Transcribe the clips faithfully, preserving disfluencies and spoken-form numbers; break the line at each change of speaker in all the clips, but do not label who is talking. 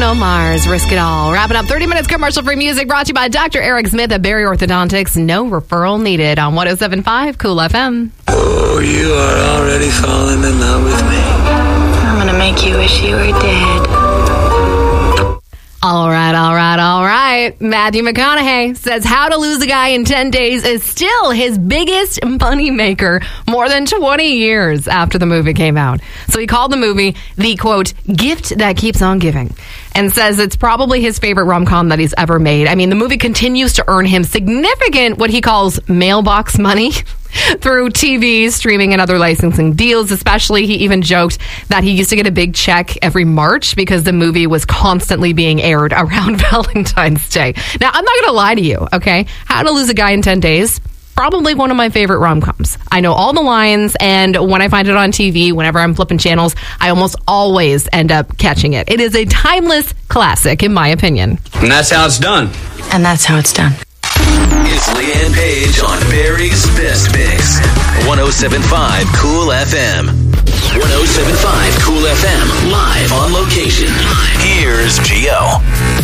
Bruno Mars, Risk It All. Wrapping up thirty minutes commercial-free music brought to you by Doctor Eric Smith at Barry Orthodontics. No referral needed on one oh seven point five Cool F M.
Oh, you are already falling in love with me.
I'm gonna make you wish you were dead.
All right, all right, all right. Matthew McConaughey says How to Lose a Guy in ten days is still his biggest moneymaker more than twenty years after the movie came out. So he called the movie the, quote, gift that keeps on giving, and says it's probably his favorite rom-com that he's ever made. I mean, the movie continues to earn him significant, what he calls mailbox money, through T V, streaming, and other licensing deals. Especially, he even joked that he used to get a big check every March because the movie was constantly being aired around Valentine's Day. Now, I'm not going to lie to you, okay? How to Lose a Guy in ten days, probably one of my favorite rom-coms. I know all the lines, and when I find it on T V, whenever I'm flipping channels, I almost always end up catching it. It is a timeless classic, in my opinion.
And that's how it's done.
And that's how it's done.
It's Leanne Page on Barry's Best Mix. one oh seven point five Cool F M. one oh seven point five Cool F M. Live on location. Here's Gio.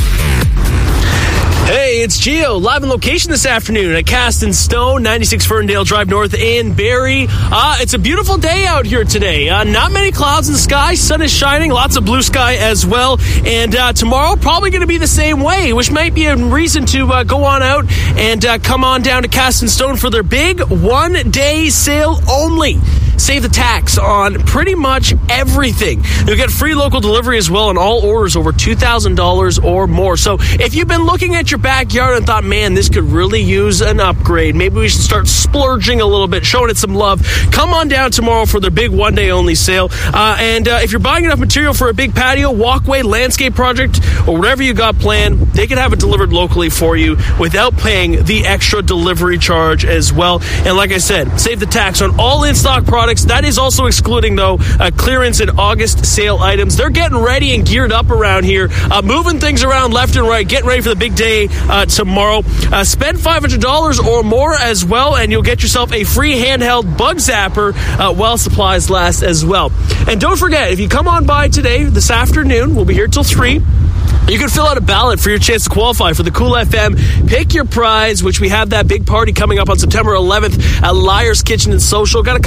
Hey, it's Gio, live on location this afternoon at Cast and Stone, ninety-six Ferndale Drive North in Barrie. Uh, it's a beautiful day out here today. Uh, not many clouds in the sky. Sun is shining. Lots of blue sky as well. And uh, tomorrow, probably going to be the same way, which might be a reason to uh, go on out and uh, come on down to Cast and Stone for their big one-day sale only. Save the tax on pretty much everything. You'll get free local delivery as well on all orders over two thousand dollars or more. So if you've been looking at your backyard and thought, man, this could really use an upgrade, maybe we should start splurging a little bit, showing it some love, come on down tomorrow for their big one-day only sale. Uh, and uh, if you're buying enough material for a big patio, walkway, landscape project, or whatever you got planned, they can have it delivered locally for you without paying the extra delivery charge as well. And like I said, save the tax on all in-stock products. That is also excluding, though, uh, clearance and August sale items. They're getting ready and geared up around here, uh, moving things around left and right, getting ready for the big day uh, tomorrow. Uh, spend five hundred dollars or more as well, and you'll get yourself a free handheld bug zapper uh, while supplies last as well. And don't forget, if you come on by today, this afternoon, we'll be here till three. You can fill out a ballot for your chance to qualify for the Cool F M Pick Your Prize, which we have that big party coming up on September eleventh at Liar's Kitchen and Social. Got a